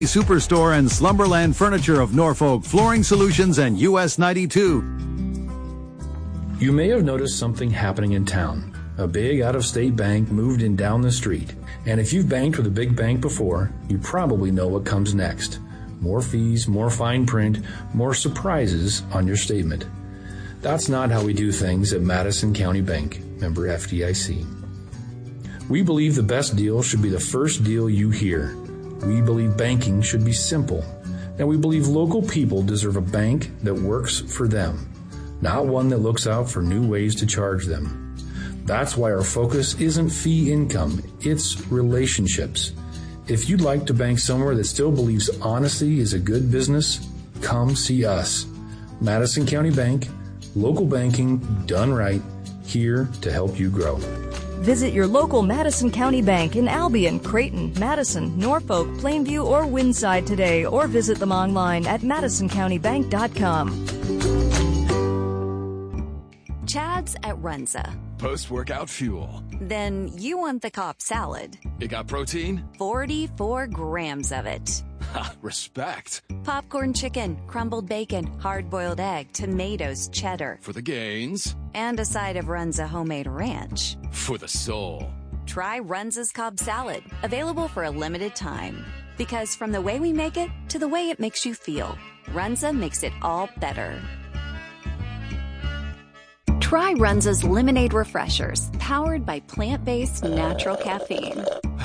Superstore and Slumberland Furniture of Norfolk, Flooring Solutions, and US 92. You may have noticed something happening in town. A big out-of-state bank moved in down the street. And if you've banked with a big bank before, you probably know what comes next. More fees, more fine print, more surprises on your statement. That's not how we do things at Madison County Bank, member FDIC. We believe the best deal should be the first deal you hear. We believe banking should be simple, and we believe local people deserve a bank that works for them, not one that looks out for new ways to charge them. That's why our focus isn't fee income, it's relationships. If you'd like to bank somewhere that still believes honesty is a good business, come see us. Madison County Bank, local banking done right, here to help you grow. Visit your local Madison County Bank in Albion, Creighton, Madison, Norfolk, Plainview, or Windside today, or visit them online at madisoncountybank.com. Chad's at Runza. Post-workout fuel. Then you want the Cobb salad. It got protein? 44 grams of it. Ha, respect. Popcorn chicken, crumbled bacon, hard-boiled egg, tomatoes, cheddar. For the gains. And a side of Runza homemade ranch. For the soul. Try Runza's Cobb salad, available for a limited time. Because from the way we make it to the way it makes you feel, Runza makes it all better. Try Runza's Lemonade Refreshers, powered by plant-based natural caffeine.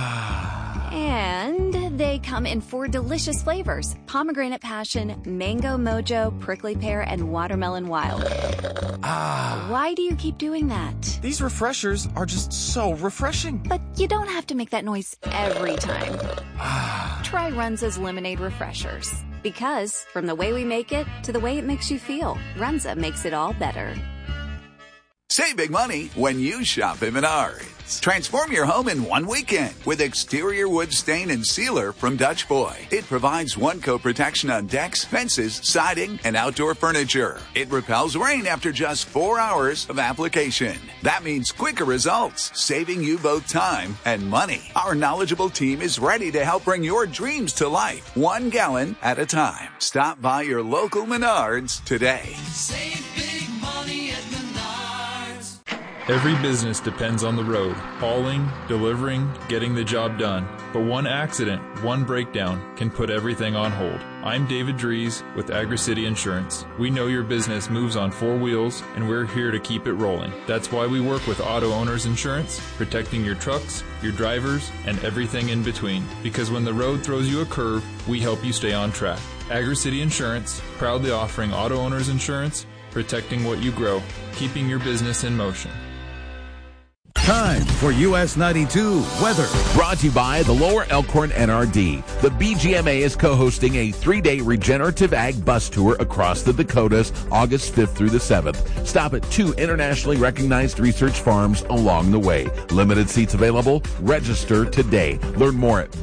And they come in 4 delicious flavors: pomegranate passion, mango mojo, prickly pear, and watermelon wild. Why do you keep doing that? These refreshers are just so refreshing. But you don't have to make that noise every time. Try Runza's Lemonade Refreshers. Because from the way we make it to the way it makes you feel, Runza makes it all better. Save big money when you shop at Menards. Transform your home in one weekend with exterior wood stain and sealer from Dutch Boy. It provides one-coat protection on decks, fences, siding, and outdoor furniture. It repels rain after just 4 hours of application. That means quicker results, saving you both time and money. Our knowledgeable team is ready to help bring your dreams to life, 1 gallon at a time. Stop by your local Menards today. Save big money at Menards. Every business depends on the road, hauling, delivering, getting the job done. But one accident, one breakdown can put everything on hold. I'm David Dries with Agri-City Insurance. We know your business moves on 4 wheels, and we're here to keep it rolling. That's why we work with Auto Owners Insurance, protecting your trucks, your drivers, and everything in between. Because when the road throws you a curve, we help you stay on track. Agri-City Insurance, proudly offering Auto Owners Insurance, protecting what you grow, keeping your business in motion. Time for US 92 weather. Brought to you by the Lower Elkhorn NRD. The BGMA is co-hosting a 3-day regenerative ag bus tour across the Dakotas, August 5th through the 7th. Stop at 2 internationally recognized research farms along the way. Limited seats available. Register today. Learn more at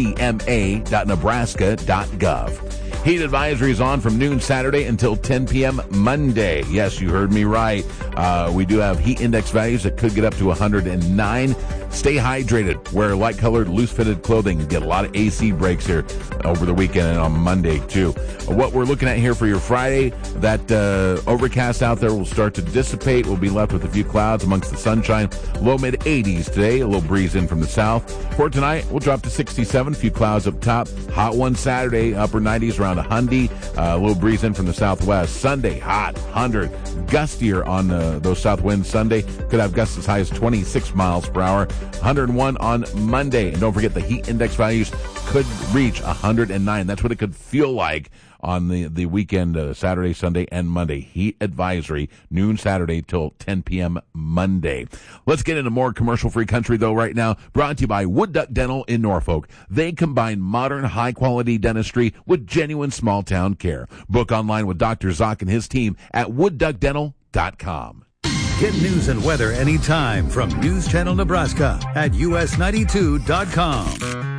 bgma.nebraska.gov. Heat advisory is on from noon Saturday until 10 p.m. Monday. Yes, you heard me right. We do have heat index values that could get up to 109. Stay hydrated. Wear light-colored, loose-fitted clothing. You get a lot of AC breaks here over the weekend and on Monday, too. What we're looking at here for your Friday, that overcast out there will start to dissipate. We'll be left with a few clouds amongst the sunshine. Low mid-80s today. A little breeze in from the south. For tonight, we'll drop to 67. A few clouds up top. Hot one Saturday. Upper 90s around a Hundy. A little breeze in from the southwest. Sunday, hot, 100. Gustier on those south winds Sunday. Could have gusts as high as 26 miles per hour. 101 on Monday. And don't forget the heat index values could reach 109. That's what it could feel like on the weekend, Saturday, Sunday, and Monday. Heat advisory, noon Saturday till 10 p.m. Monday. Let's get into more commercial-free country, though, right now. Brought to you by Wood Duck Dental in Norfolk. They combine modern, high-quality dentistry with genuine small-town care. Book online with Dr. Zock and his team at woodduckdental.com. Get news and weather anytime from News Channel Nebraska at us92.com.